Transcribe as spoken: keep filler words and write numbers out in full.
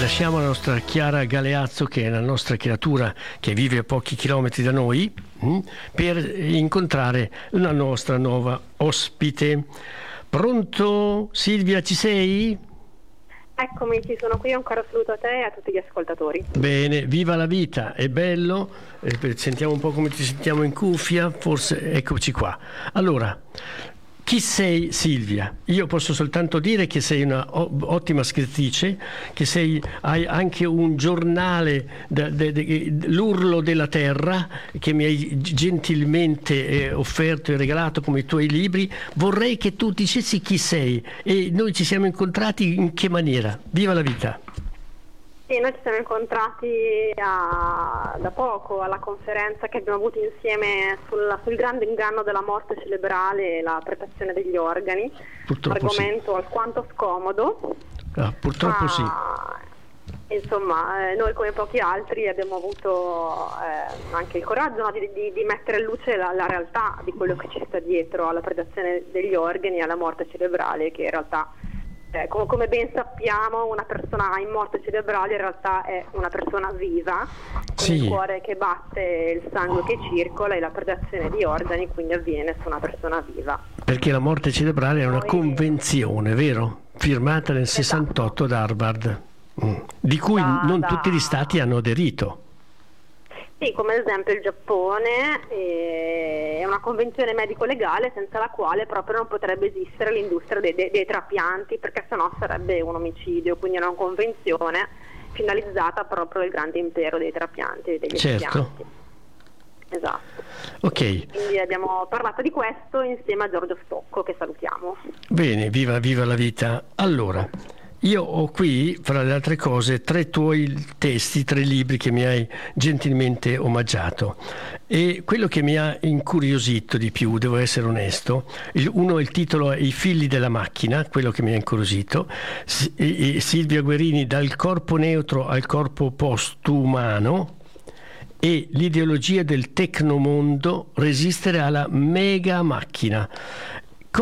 lasciamo la nostra Chiara Galeazzo, che è la nostra creatura che vive a pochi chilometri da noi, mh, per incontrare la nostra nuova ospite. Pronto Silvia, ci sei? Eccomi, ci sono qui, un caro saluto a te e a tutti gli ascoltatori. Bene, viva la vita, è bello, eh, sentiamo un po' come ti sentiamo in cuffia, forse, eccoci qua. Allora, chi sei Silvia? Io posso soltanto dire che sei una ottima scrittrice, che sei, hai anche un giornale, de, de, de, l'Urlo della Terra, che mi hai gentilmente eh, offerto e regalato come i tuoi libri. Vorrei che tu dicessi chi sei e noi ci siamo incontrati in che maniera. Viva la vita! Sì, noi ci siamo incontrati a, da poco alla conferenza che abbiamo avuto insieme sul, sul grande inganno della morte cerebrale e la preparazione degli organi, purtroppo argomento sì. alquanto scomodo. Ah, purtroppo ma, sì. Insomma, eh, noi come pochi altri abbiamo avuto eh, anche il coraggio, no, di, di, di mettere in luce la, la realtà di quello che ci sta dietro alla predazione degli organi e alla morte cerebrale, che in realtà... Eh, come, come ben sappiamo, una persona in morte cerebrale in realtà è una persona viva, con sì. il cuore che batte, il sangue che circola e la predazione di organi quindi avviene su una persona viva. Perché la morte cerebrale è una Noi... convenzione, vero? Firmata nel Esatto. sessantotto da Harvard, mm. di cui da, non da... tutti gli stati hanno aderito. Sì, come ad esempio il Giappone, eh, è una convenzione medico-legale senza la quale proprio non potrebbe esistere l'industria dei, dei, dei trapianti, perché sennò sarebbe un omicidio, quindi è una convenzione finalizzata proprio al grande impero dei trapianti, degli certo. espianti. Esatto. Ok. Quindi abbiamo parlato di questo insieme a Giorgio Stocco, che salutiamo. Bene, viva, viva la vita. Allora, io ho qui, fra le altre cose, tre tuoi testi, tre libri che mi hai gentilmente omaggiato. E quello che mi ha incuriosito di più, devo essere onesto, il, uno il titolo è I figli della macchina, quello che mi ha incuriosito, S- e, e Silvia Guerini, Dal corpo neutro al corpo postumano, e l'ideologia del tecnomondo, resistere alla mega macchina.